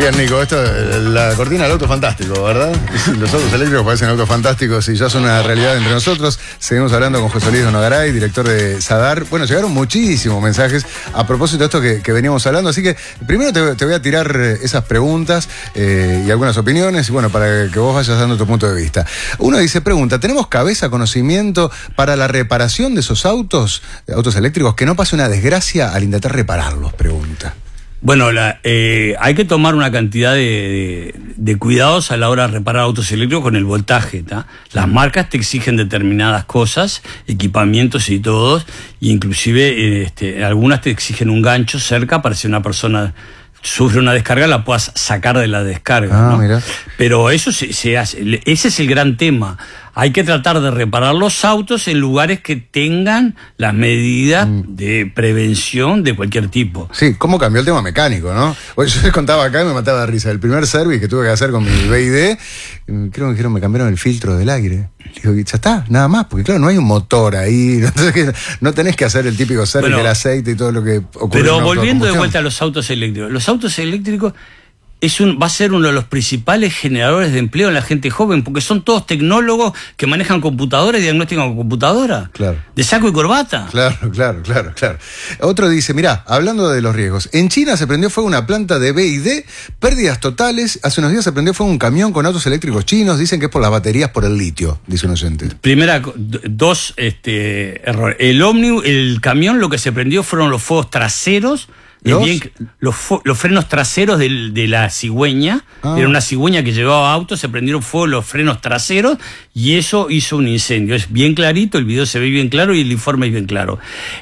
Bien, Nico, esto es la cortina del auto fantástico, ¿verdad? Los autos eléctricos parecen autos fantásticos y ya son una realidad entre nosotros. Seguimos hablando con José Luis Donogaray, director de Sadar. Bueno, llegaron muchísimos mensajes a propósito de esto que veníamos hablando, así que primero te voy a tirar esas preguntas y algunas opiniones, y bueno, para que vos vayas dando tu punto de vista. Uno pregunta, ¿tenemos cabeza, conocimiento para la reparación de esos autos eléctricos? Que no pase una desgracia al intentar repararlos, pregunta. Bueno, hay que tomar una cantidad de cuidados a la hora de reparar autos eléctricos con el voltaje, ¿tá? Las marcas te exigen determinadas cosas, equipamientos y todo, y inclusive algunas te exigen un gancho cerca para si una persona sufre una descarga, la puedas sacar de la descarga, ¿no? Mira. Pero eso se hace, ese es el gran tema. Hay que tratar de reparar los autos en lugares que tengan las medidas de prevención de cualquier tipo. Sí, ¿cómo cambió el tema mecánico, no? Yo les contaba acá y me mataba de risa. El primer service que tuve que hacer con mi BID, creo que me dijeron, me cambiaron el filtro del aire. Digo, ya está, nada más, porque claro, no hay un motor ahí, entonces no tenés que hacer el típico service del aceite y todo lo que ocurre. Pero volviendo de vuelta a los autos eléctricos. Los autos eléctricos va a ser uno de los principales generadores de empleo en la gente joven, porque son todos tecnólogos que manejan computadoras y diagnostican con computadora. Claro. De saco y corbata. Claro. Otro dice, mirá, hablando de los riesgos, en China se prendió fuego una planta de BID, pérdidas totales. Hace unos días se prendió fuego un camión con autos eléctricos chinos, dicen que es por las baterías, por el litio, dice un oyente. Dos errores. El camión, lo que se prendió fueron los fuegos traseros. Los frenos traseros de la cigüeña. Era una cigüeña que llevaba autos, se prendieron fuego los frenos traseros y eso hizo un incendio. Es bien clarito, el video se ve bien claro y el informe es bien claro.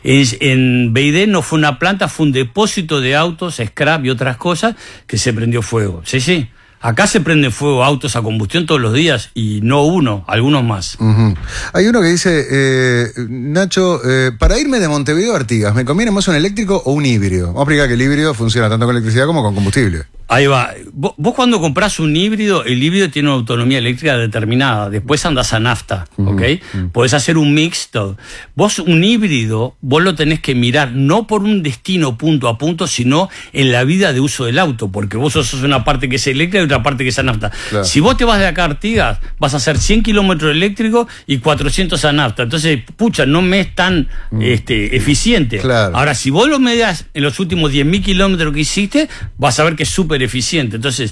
En BID no fue una planta, fue un depósito de autos, scrap y otras cosas que se prendió fuego. Sí. Acá se prenden fuego autos a combustión todos los días y no uno, algunos más. Hay uno que dice, Nacho, para irme de Montevideo a Artigas, ¿me conviene más un eléctrico o un híbrido? Vamos a explicar que el híbrido funciona tanto con electricidad como con combustible. Ahí va. Vos cuando comprás un híbrido, el híbrido tiene una autonomía eléctrica determinada. Después andás a nafta, ¿ok? Podés hacer un mix, todo. Un híbrido, vos lo tenés que mirar no por un destino punto a punto, sino en la vida de uso del auto, porque vos sos una parte que es eléctrica y otra parte que es a nafta. Claro. Si vos te vas de acá a Artigas, vas a hacer 100 kilómetros eléctricos y 400 a nafta. Entonces, no me es tan eficiente. Claro. Ahora, si vos lo medás en los últimos 10.000 kilómetros que hiciste, vas a ver que es súper eficiente. Entonces,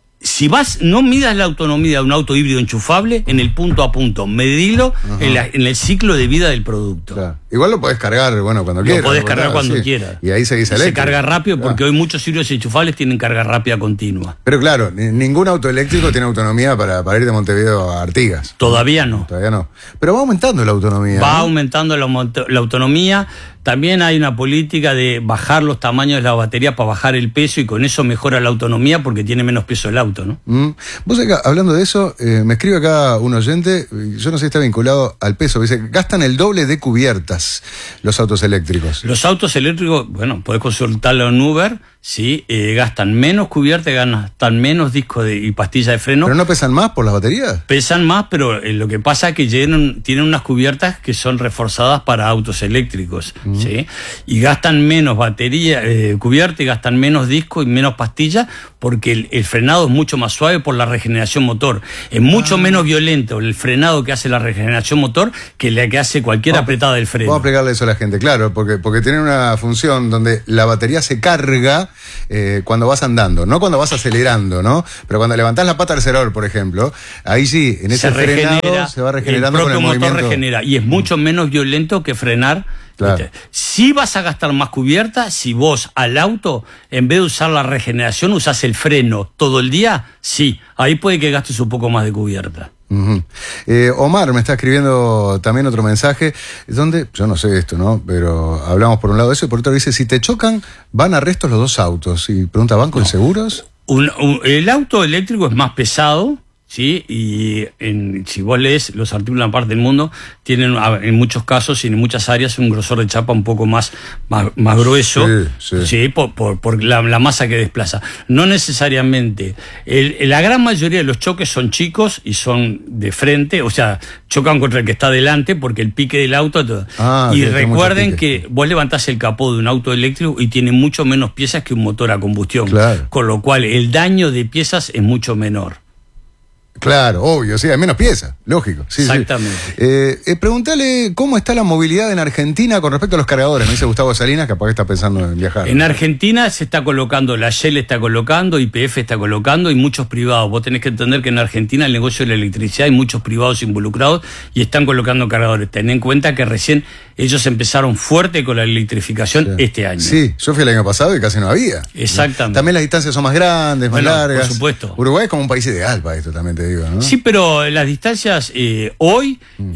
si no midas la autonomía de un auto híbrido enchufable en el punto a punto, medilo en el ciclo de vida del producto. Claro. Igual lo podés cargar, cuando quieras. Lo podés cargar cuando quieras. Y ahí seguís eléctrico. Se carga rápido porque hoy muchos híbridos enchufables tienen carga rápida continua. Pero claro, ningún auto eléctrico tiene autonomía para ir de Montevideo a Artigas. Todavía no. Pero va aumentando la autonomía. Va aumentando la autonomía. También hay una política de bajar los tamaños de la batería para bajar el peso y con eso mejora la autonomía porque tiene menos peso el auto, ¿no? Vos acá, hablando de eso, me escribe acá un oyente, yo no sé si está vinculado al peso, dice, gastan el doble de cubiertas los autos eléctricos. Los autos eléctricos, podés consultarlo en Uber, sí, gastan menos cubiertas, gastan menos discos y pastillas de freno. ¿Pero no pesan más por las baterías? Pesan más, pero lo que pasa es que tienen unas cubiertas que son reforzadas para autos eléctricos, ¿sí? Y gastan menos batería, cubierta, y gastan menos discos y menos pastillas porque el frenado es mucho más suave por la regeneración motor. Es mucho menos violento el frenado que hace la regeneración motor que la que hace cualquier apretada del freno. Vamos a explicarle eso a la gente, claro, porque tiene una función donde la batería se carga cuando vas andando, no cuando vas acelerando, ¿no? Pero cuando levantás la pata al acelerador, por ejemplo, ahí sí, en ese frenado se va regenerando con el movimiento. El propio motor regenera y es mucho menos violento que frenar. Claro. Si vas a gastar más cubierta, si vos al auto, en vez de usar la regeneración, usás el freno todo el día, sí, ahí puede que gastes un poco más de cubierta. Omar me está escribiendo también otro mensaje, donde, yo no sé esto, ¿no? Pero hablamos por un lado de eso y por otro dice, si te chocan, van a arrestos los dos autos. Y pregunta, ¿van con seguros? El auto eléctrico es más pesado, ¿sí? Y si vos lees los artículos en parte del mundo, tienen en muchos casos y en muchas áreas un grosor de chapa un poco más grueso, ¿sí? Por la masa que desplaza. No necesariamente. La gran mayoría de los choques son chicos y son de frente, o sea, chocan contra el que está delante porque el pique del auto... y recuerden que vos levantás el capó de un auto eléctrico y tiene mucho menos piezas que un motor a combustión. Claro. Con lo cual el daño de piezas es mucho menor. Claro, obvio, sí, hay menos piezas, lógico. Sí, exactamente. Sí. Preguntale cómo está la movilidad en Argentina con respecto a los cargadores. Me dice Gustavo Salinas, capaz que está pensando en viajar. En Argentina se está colocando, la Shell está colocando, YPF está colocando y muchos privados. Vos tenés que entender que en Argentina el negocio de la electricidad hay muchos privados involucrados y están colocando cargadores. Ten en cuenta que recién ellos empezaron fuerte con la electrificación este año. Sí, yo fui el año pasado y casi no había. Exactamente. También las distancias son más grandes, más largas. Por supuesto. Uruguay es como un país ideal para esto, también te digo, ¿no? Sí, pero las distancias hoy,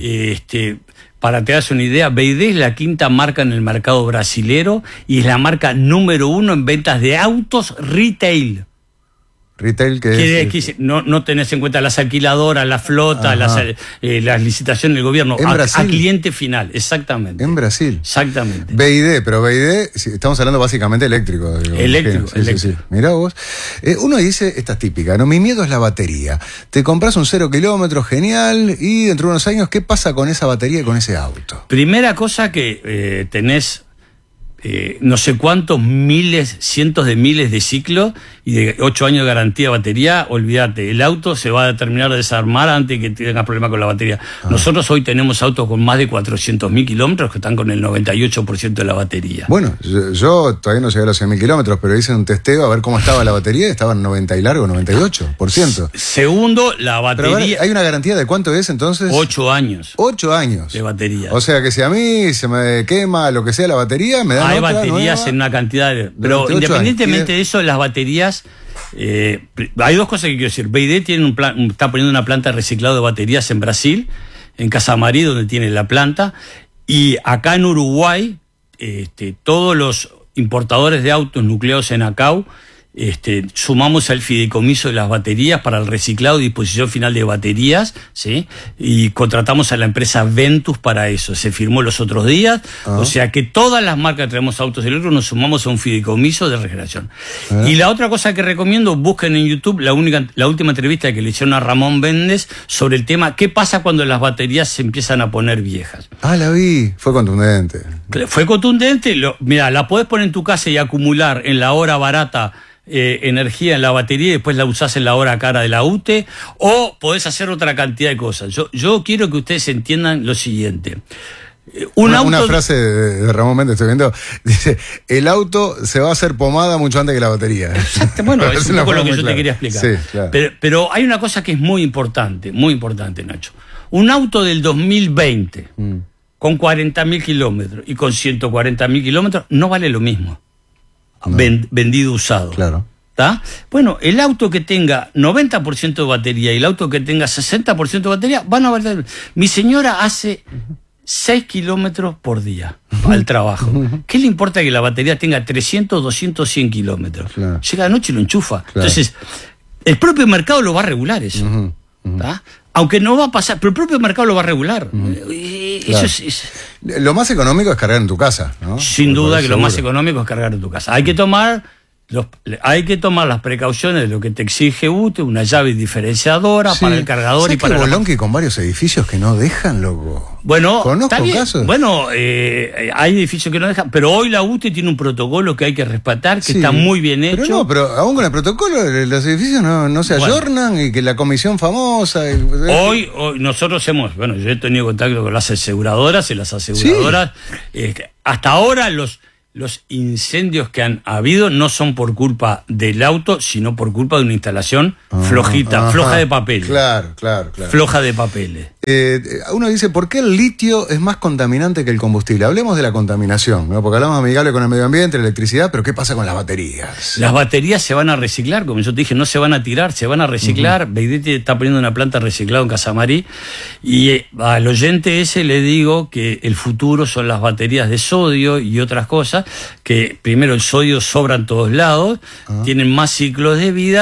para que te hagas una idea, BYD es la quinta marca en el mercado brasilero y es la marca número 1 en ventas de autos retail. Retail, que no tenés en cuenta las alquiladoras, la flota, las licitaciones del gobierno, a cliente final, exactamente. En Brasil. Exactamente. BYD, pero BYD, estamos hablando básicamente eléctrico. Digo, eléctrico. Sí. Mirá vos. Uno dice, esta es típica, ¿no? Mi miedo es la batería. Te compras un 0 kilómetros, genial, y dentro de unos años, ¿qué pasa con esa batería y con ese auto? Primera cosa que tenés... no sé cuántos cientos de miles de ciclos y de 8 años de garantía de batería, olvídate, el auto se va a terminar de desarmar antes que tengas problemas con la batería. Nosotros hoy tenemos autos con más de 400.000 kilómetros que están con el 98% de la batería. Bueno, yo todavía no llegué a los 100.000 kilómetros, pero hice un testeo a ver cómo estaba la batería, estaba en 90 y largo, 98%. Segundo, la batería... Pero ¿hay una garantía de cuánto es entonces? 8 años. 8 años. De batería. O sea que si a mí se me quema lo que sea la batería, me dan hay otra baterías nueva, en una cantidad de... Pero independientemente de eso, las baterías... hay dos cosas que quiero decir. BYD está poniendo una planta de reciclado de baterías en Brasil, en Casamarí, donde tiene la planta, y acá en Uruguay, todos los importadores de autos nucleados en ACAU, sumamos al fideicomiso de las baterías para el reciclado y disposición final de baterías, ¿sí? Y contratamos a la empresa Ventus para eso. Se firmó los otros días, o sea que todas las marcas que tenemos autos eléctricos nos sumamos a un fideicomiso de regeneración. Y la otra cosa que recomiendo, busquen en YouTube la última entrevista que le hicieron a Ramón Méndez sobre el tema ¿qué pasa cuando las baterías se empiezan a poner viejas? La vi, fue contundente. Fue contundente, mira, la podés poner en tu casa y acumular en la hora barata energía en la batería y después la usás en la hora cara de la UTE, o podés hacer otra cantidad de cosas. Yo quiero que ustedes entiendan lo siguiente. Una frase de Ramón Méndez, estoy viendo, dice, el auto se va a hacer pomada mucho antes que la batería. Exacto, bueno, es un poco lo que yo te quería explicar. Sí, claro. Pero hay una cosa que es muy importante, Nacho. Un auto del 2020, con 40.000 kilómetros y con 140.000 kilómetros, no vale lo mismo. No. Vendido usado. Claro. ¿Tá? Bueno, el auto que tenga 90% de batería y el auto que tenga 60% de batería van a valer. Mi señora hace 6 kilómetros por día al trabajo. ¿Qué le importa que la batería tenga 300, 200, 100 kilómetros? Claro. Llega de noche y lo enchufa. Claro. Entonces, el propio mercado lo va a regular eso. ¿Tá? Aunque no va a pasar, pero el propio mercado lo va a regular. Claro. Lo más económico es cargar en tu casa, ¿no? Sin duda que lo más económico es cargar en tu casa. Hay que tomar las precauciones de lo que te exige UTE, una llave diferenciadora para el cargador y para bolón que con varios edificios que no dejan, loco. Bueno, conozco casos. Bueno, hay edificios que no dejan, pero hoy la UTE tiene un protocolo que hay que respetar, que está muy bien hecho. Pero aún con el protocolo los edificios no se ayornan y que la comisión famosa. Hoy nosotros yo he tenido contacto con las aseguradoras y las aseguradoras. Hasta ahora los incendios que han habido no son por culpa del auto, sino por culpa de una instalación floja de papeles. Claro. Floja de papeles. Uno dice, ¿por qué el litio es más contaminante que el combustible? Hablemos de la contaminación, ¿no? Porque hablamos amigable con el medio ambiente, la electricidad, pero ¿qué pasa con las baterías? Las baterías se van a reciclar, como yo te dije, no se van a tirar, se van a reciclar. BYD está poniendo una planta de reciclado en Casamarí y al oyente ese le digo que el futuro son las baterías de sodio y otras cosas, que primero el sodio sobra en todos lados, tienen más ciclos de vida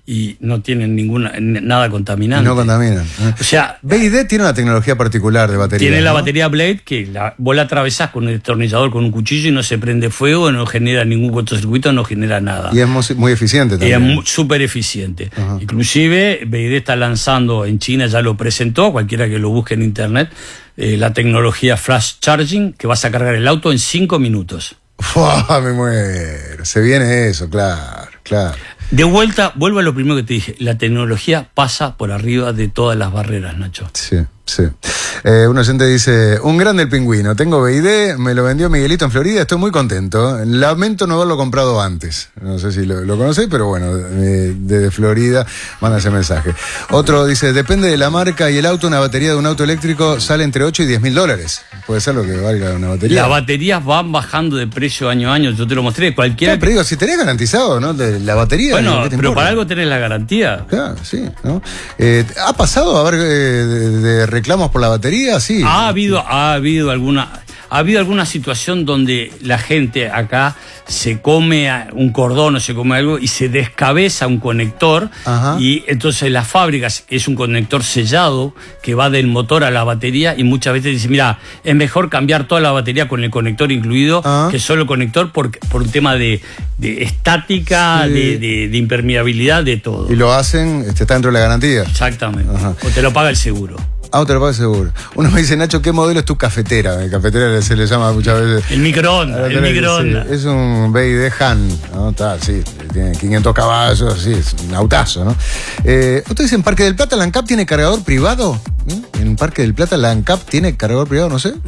y no tienen nada contaminante. No contaminan. O sea, BYD tiene una tecnología particular de batería. Tiene la ¿no? batería Blade que vos la atravesás con el destornillador, con un cuchillo y no se prende fuego, no genera ningún cortocircuito, no genera nada. Y es muy eficiente también. Y es súper eficiente. Inclusive BYD está lanzando en China, ya lo presentó, cualquiera que lo busque en internet, la tecnología Flash Charging, que vas a cargar el auto en 5 minutos. ¡Fua! Me muero. Se viene eso, claro. De vuelta, vuelvo a lo primero que te dije. La tecnología pasa por arriba de todas las barreras, Nacho. Sí. Un oyente dice: un grande el pingüino, tengo BYD, me lo vendió Miguelito en Florida, estoy muy contento. Lamento no haberlo comprado antes. No sé si lo conocéis, pero bueno, desde Florida manda ese mensaje. Otro dice: depende de la marca y el auto, una batería de un auto eléctrico sale entre 8 y 10 mil dólares. Puede ser lo que valga una batería. Las baterías van bajando de precio año a año, yo te lo mostré. Cualquiera. Pero digo, si tenés garantizado, ¿no? De la batería. Bueno, pero para algo tenés la garantía. Claro, sí, ¿no? ¿Ha pasado a ver de reclamos por la batería? Sí. Ha habido alguna situación donde la gente acá se come un cordón o se come algo y se descabeza un conector. Ajá. Y entonces las fábricas, es un conector sellado que va del motor a la batería y muchas veces dicen, mira, es mejor cambiar toda la batería con el conector incluido que solo el conector por un tema de estática, sí, de impermeabilidad, de todo. Y lo hacen, está dentro de la garantía. Exactamente. Ajá. O te lo paga el seguro. Te lo pago seguro. Uno me dice, Nacho, ¿qué modelo es tu cafetera? Cafetera se le llama muchas veces. El microondas. Sí, es un BYD Han, ¿no? Está, sí, tiene 500 caballos, sí, es un autazo, ¿no? ¿Ustedes dicen Parque del Plata, la ANCAP tiene cargador privado? En Parque del Plata, la ANCAP tiene cargador privado, no sé.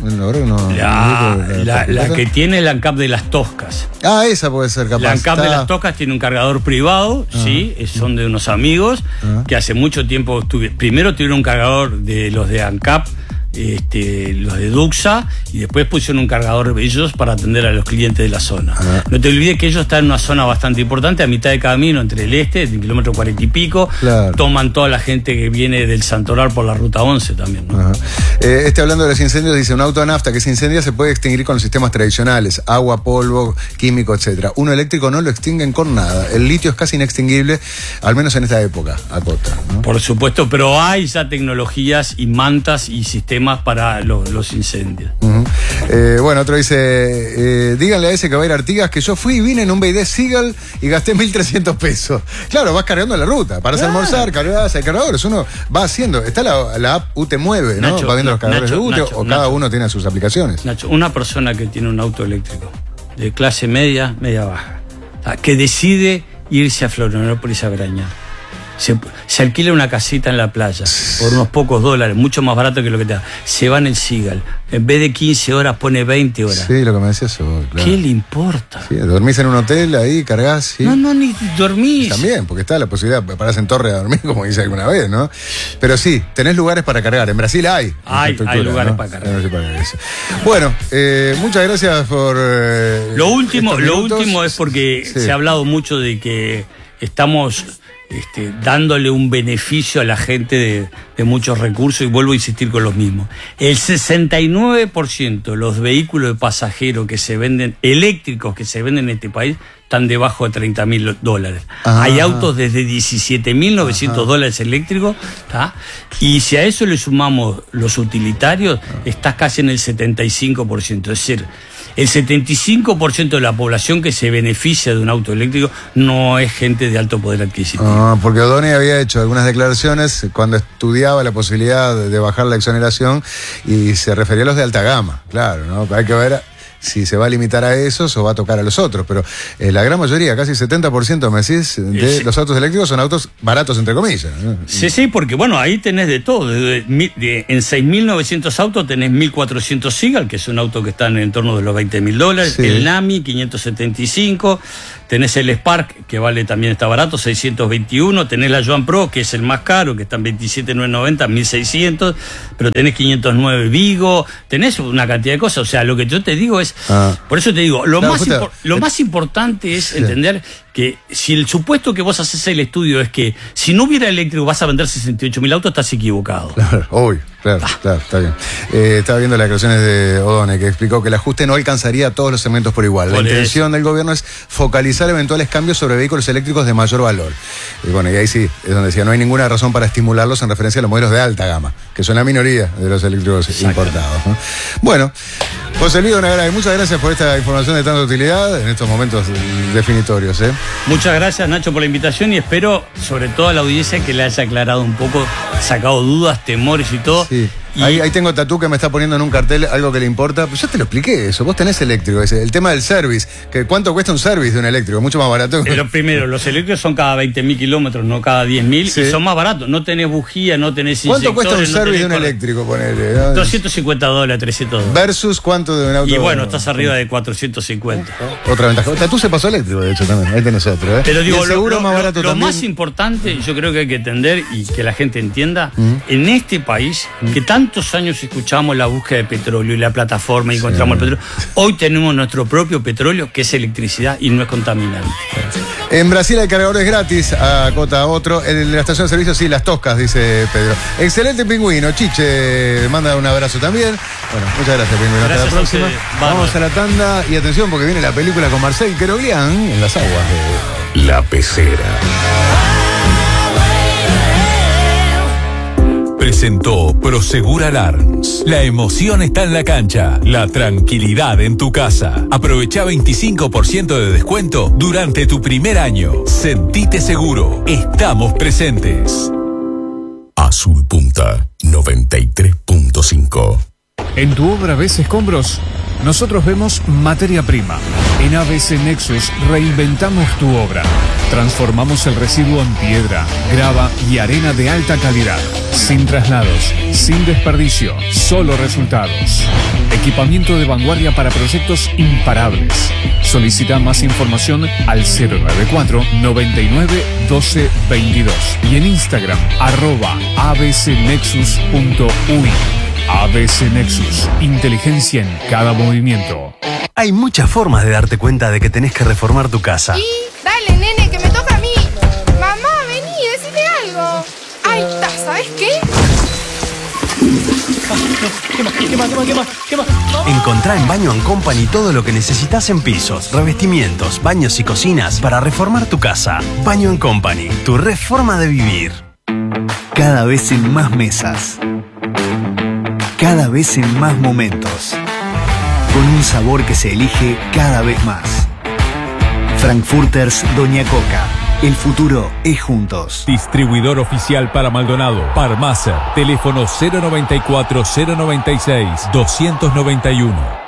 La que tiene la ANCAP de las Toscas. Esa puede ser capaz. La ANCAP de las Toscas tiene un cargador privado, sí, son de unos amigos que hace mucho tiempo primero tuvieron un cargador de los de ANCAP, los de Duxa, y después pusieron un cargador de ellos para atender a los clientes de la zona. No te olvides que ellos están en una zona bastante importante, a mitad de camino entre el del kilómetro 40 y pico, toman toda la gente que viene del Santoral por la ruta 11 también, ¿no? Hablando de los incendios, dice: un auto a nafta que se incendia se puede extinguir con los sistemas tradicionales, agua, polvo, químico, etcétera. Uno eléctrico no lo extinguen con nada. El litio es casi inextinguible, al menos en esta época, acota, ¿no? Por supuesto, pero hay ya tecnologías y mantas y sistemas para los incendios. Bueno, otro dice: díganle a ese que va a ir a Artigas que yo fui y vine en un BYD Seagull y gasté 1.300 pesos. Claro, vas cargando la ruta. Paras a almorzar, cargas, hay cargadores. Uno va haciendo. Está la app UTE Mueve, ¿no? Va viendo los cargadores de UTE, o cada uno tiene sus aplicaciones. Nacho, una persona que tiene un auto eléctrico de clase media baja, que decide irse a Florianópolis a veranear. Se alquila una casita en la playa por unos pocos dólares, mucho más barato que lo que te da. Se va en el Seagull. En vez de 15 horas pone 20 horas. Sí, lo que me decías vos, claro. ¿Qué le importa? Sí, dormís en un hotel ahí, cargás. Sí. No, ni dormís. También, porque está la posibilidad, parás en torre a dormir, como dice alguna vez, ¿no? Pero sí, tenés lugares para cargar. En Brasil hay lugares, ¿no? Para cargar. Bueno, muchas gracias por. Lo último es porque se ha hablado mucho de que estamos dándole un beneficio a la gente de muchos recursos, y vuelvo a insistir con los mismos. El 69% de los vehículos de pasajeros que se venden, eléctricos que se venden en este país, están debajo de $30.000. Hay autos desde $17.900 eléctricos, ¿tá? Y si a eso le sumamos los utilitarios, estás casi en el 75%. Es decir, el 75% de la población que se beneficia de un auto eléctrico no es gente de alto poder adquisitivo. Porque O'Donnell había hecho algunas declaraciones cuando estudiaba la posibilidad de bajar la exoneración y se refería a los de alta gama, claro, ¿no? Hay que ver si se va a limitar a esos o va a tocar a los otros, pero la gran mayoría, casi 70%, me decís, de los autos eléctricos son autos baratos, entre comillas, ¿no? Sí, porque bueno, ahí tenés de todo. En 6.900 autos tenés 1.400 Seagull, que es un auto que está en el entorno de los $20.000, sí. El Nami, 575, tenés el Spark, que también está barato, 621, tenés la Joan Pro, que es el más caro, que está en 27.990, 1.600, pero tenés 509 Vigo, tenés una cantidad de cosas. O sea, lo que yo te digo es, por eso te digo, lo más importante es entender que si el supuesto que vos haces el estudio es que si no hubiera eléctrico vas a vender 68.000 autos, estás equivocado. Claro, obvio. Claro, está bien. Estaba viendo las declaraciones de O'Donnell, que explicó que el ajuste no alcanzaría a todos los segmentos por igual. La intención del gobierno es focalizar eventuales cambios sobre vehículos eléctricos de mayor valor. Y bueno, y ahí sí, es donde decía, no hay ninguna razón para estimularlos en referencia a los modelos de alta gama, que son la minoría de los eléctricos importados, ¿no? Bueno, José Luis Donagrave, muchas gracias por esta información de tanta utilidad en estos momentos definitorios. Muchas gracias, Nacho, por la invitación y espero, sobre todo a la audiencia, que le haya aclarado un poco, sacado dudas, temores y todo. Sí. Ahí tengo Tatú que me está poniendo en un cartel algo que le importa. Pues yo te lo expliqué eso. Vos tenés eléctrico. El tema del service. Que ¿cuánto cuesta un service de un eléctrico? Mucho más barato. Lo primero, los eléctricos son cada 20.000 kilómetros, no cada 10.000. Sí. Y son más baratos. No tenés bujía, no tenés inyectores. ¿Cuánto cuesta un service de un eléctrico? Ponele, ¿no? $250, $300. ¿Versus cuánto de un auto? Y bueno, estás arriba de 450. Otra ventaja. Tatú se pasó eléctrico, de hecho, también. Ahí tenés otro. Pero digo, lo más importante, yo creo que hay que entender y que la gente entienda, en este país, que tantos años escuchamos la búsqueda de petróleo y la plataforma y encontramos el petróleo. Hoy tenemos nuestro propio petróleo, que es electricidad y no es contaminante. En Brasil el cargador es gratis, acota otro. En la estación de servicio sí, las toscas, dice Pedro. Excelente Pingüino. Chiche manda un abrazo también. Bueno, muchas gracias, Pingüino. Hasta la próxima. Vamos a la tanda y atención porque viene la película con Marcel Queroglián en las aguas de La Pecera. Presentó Prosegur Alarms. La emoción está en la cancha, la tranquilidad en tu casa. Aprovecha 25% de descuento durante tu primer año. Sentite seguro, estamos presentes. Azul Punta 93.5. En tu obra ves escombros, nosotros vemos materia prima. En ABC Nexus reinventamos tu obra. Transformamos el residuo en piedra, grava y arena de alta calidad. Sin traslados, sin desperdicio, solo resultados. Equipamiento de vanguardia para proyectos imparables. Solicita más información al 094 99 12 22 y en Instagram @abcnexus.ui. ABC Nexus, inteligencia en cada movimiento. Hay muchas formas de darte cuenta de que tenés que reformar tu casa. Y dale, nene, que me toca a mí. Mamá, vení, decime algo. Ahí está, ¿sabes qué? ¿Qué más? Encontrá en Baño & Company todo lo que necesitas en pisos, revestimientos, baños y cocinas para reformar tu casa. Baño & Company, tu reforma de vivir. Cada vez en más mesas. Cada vez en más momentos. Con un sabor que se elige cada vez más. Frankfurters Doña Coca. El futuro es juntos. Distribuidor oficial para Maldonado. Parmaser. Teléfono 094-096-291.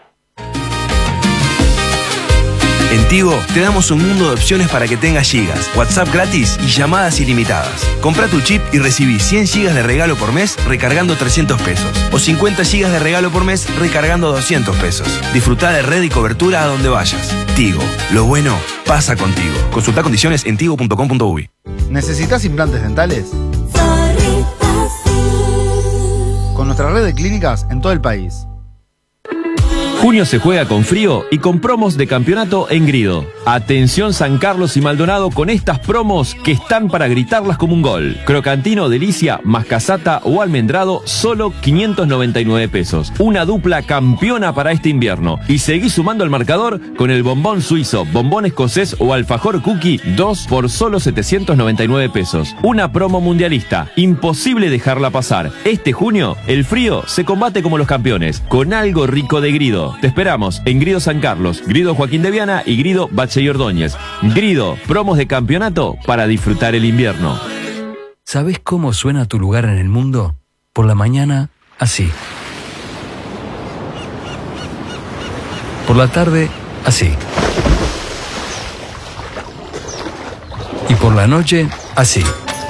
En Tigo te damos un mundo de opciones para que tengas gigas, WhatsApp gratis y llamadas ilimitadas. Compra tu chip y recibí 100 gigas de regalo por mes recargando 300 pesos. O 50 gigas de regalo por mes recargando 200 pesos. Disfruta de red y cobertura a donde vayas. Tigo, lo bueno pasa contigo. Consulta condiciones en tigo.com.uy. ¿Necesitas implantes dentales? Con nuestra red de clínicas en todo el país. Junio se juega con frío y con promos de campeonato en Grido. Atención San Carlos y Maldonado con estas promos que están para gritarlas como un gol. Crocantino, delicia, mascasata o almendrado, solo 599 pesos. Una dupla campeona para este invierno. Y seguí sumando al marcador con el bombón suizo, bombón escocés o alfajor cookie, 2 por solo 799 pesos. Una promo mundialista. Imposible dejarla pasar. Este junio, el frío se combate como los campeones, con algo rico de Grido. Te esperamos en Grido San Carlos, Grido Joaquín de Viana y Grido Bache y Ordóñez. Grido, promos de campeonato para disfrutar el invierno. ¿Sabés cómo suena tu lugar en el mundo? Por la mañana, así. Por la tarde, así. Y por la noche, así.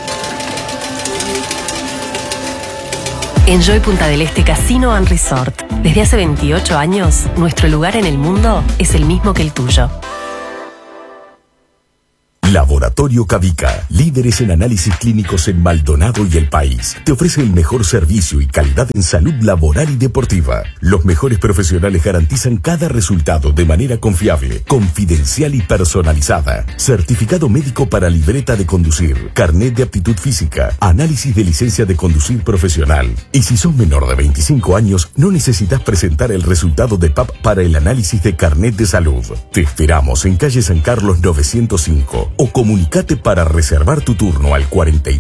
Enjoy Punta del Este Casino and Resort. Desde hace 28 años, nuestro lugar en el mundo es el mismo que el tuyo. Laboratorio Cavica, líderes en análisis clínicos en Maldonado y el país. Te ofrece el mejor servicio y calidad en salud laboral y deportiva. Los mejores profesionales garantizan cada resultado de manera confiable, confidencial y personalizada. Certificado médico para libreta de conducir, carnet de aptitud física, análisis de licencia de conducir profesional. Y si sos menor de 25 años, no necesitas presentar el resultado de PAP para el análisis de carnet de salud. Te esperamos en calle San Carlos 905 o comunicate para reservar tu turno al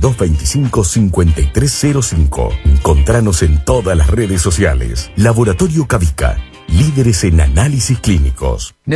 4225-5305. Encontranos en todas las redes sociales. Laboratorio Cavica, líderes en análisis clínicos.